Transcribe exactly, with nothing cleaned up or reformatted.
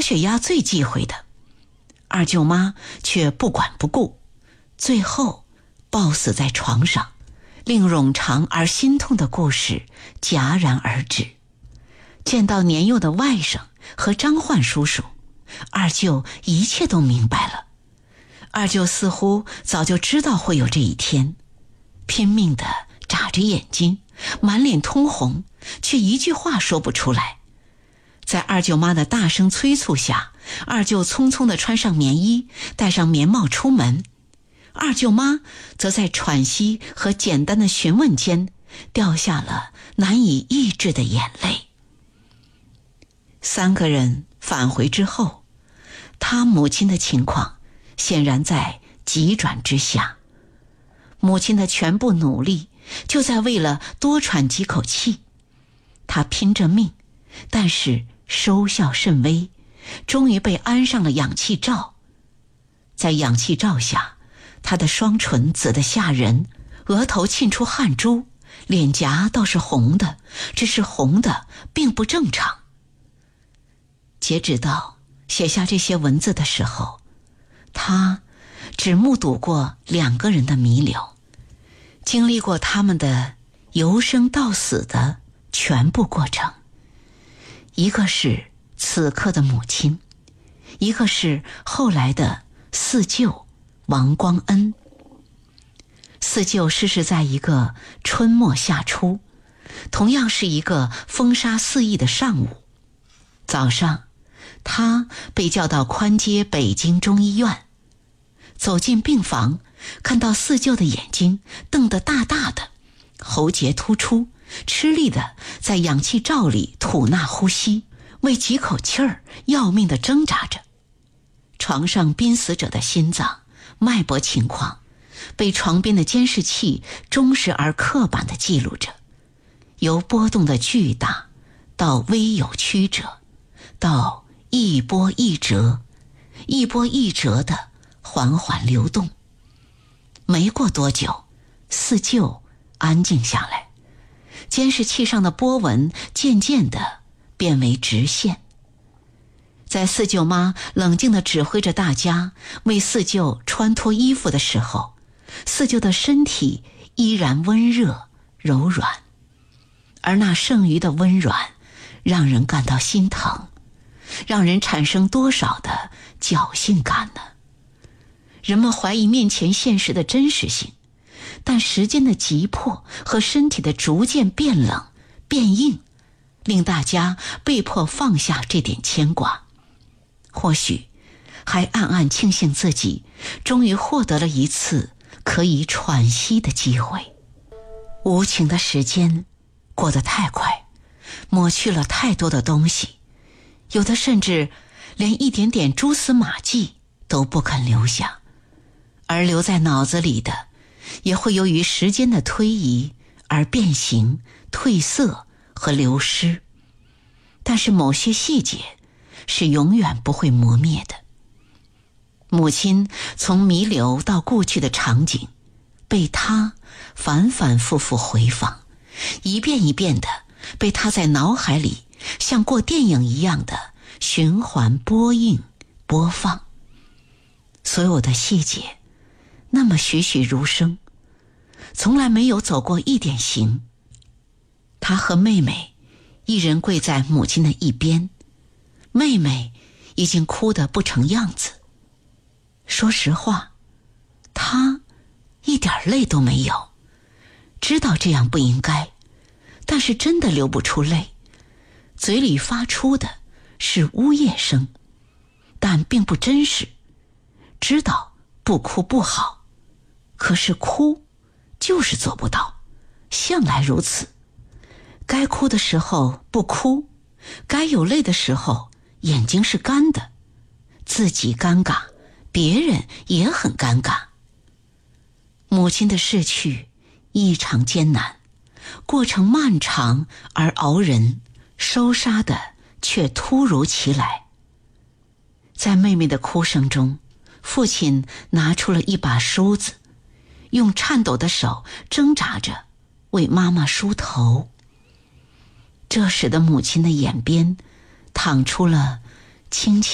血压最忌讳的。二舅妈却不管不顾，最后暴死在床上，令冗长而心痛的故事戛然而止。见到年幼的外甥和张焕叔叔，二舅一切都明白了。二舅似乎早就知道会有这一天，拼命地眨着眼睛，满脸通红，却一句话说不出来。在二舅妈的大声催促下，二舅匆匆地穿上棉衣，戴上棉帽出门。二舅妈则在喘息和简单的询问间，掉下了难以抑制的眼泪。三个人返回之后，他母亲的情况显然在急转直下。母亲的全部努力就在为了多喘几口气，她拼着命，但是收效甚微，终于被安上了氧气罩。在氧气罩下，她的双唇紫得吓人，额头沁出汗珠，脸颊倒是红的，只是红的并不正常。截止到写下这些文字的时候，他只目睹过两个人的弥留，经历过他们的由生到死的全部过程。一个是此刻的母亲，一个是后来的四舅王光恩。四舅逝世在一个春末夏初，同样是一个风沙四溢的上午。早上他被叫到宽街北京中医院，走进病房，看到四舅的眼睛瞪得大大的，喉结突出，吃力的在氧气罩里吐纳呼吸，为几口气儿要命地挣扎着。床上濒死者的心脏、脉搏情况被床边的监视器忠实而刻板地记录着，由波动的巨大到微有曲折，到一波一折，一波一折的缓缓流动。没过多久，四舅安静下来，监视器上的波纹渐渐地变为直线。在四舅妈冷静地指挥着大家为四舅穿脱衣服的时候，四舅的身体依然温热柔软，而那剩余的温软让人感到心疼，让人产生多少的侥幸感呢？人们怀疑面前现实的真实性，但时间的急迫和身体的逐渐变冷变硬，令大家被迫放下这点牵挂。或许还暗暗庆幸自己终于获得了一次可以喘息的机会。无情的时间过得太快，抹去了太多的东西，有的甚至连一点点蛛丝马迹都不肯留下，而留在脑子里的也会由于时间的推移而变形、褪色和流失。但是某些细节是永远不会磨灭的。母亲从弥留到故去的场景被他反反复复回放，一遍一遍的被他在脑海里像过电影一样的循环播映播放。所有的细节那么栩栩如生，从来没有走过一点形。他和妹妹一人跪在母亲的一边，妹妹已经哭得不成样子。说实话，她一点泪都没有，知道这样不应该，但是真的流不出泪，嘴里发出的是呜咽声，但并不真实。知道不哭不好，可是哭就是做不到，向来如此。该哭的时候不哭，该有泪的时候眼睛是干的，自己尴尬，别人也很尴尬。母亲的逝去异常艰难，过程漫长而熬人，收杀的却突如其来。在妹妹的哭声中，父亲拿出了一把梳子，用颤抖的手挣扎着为妈妈梳头。这时的母亲的眼边淌出了轻轻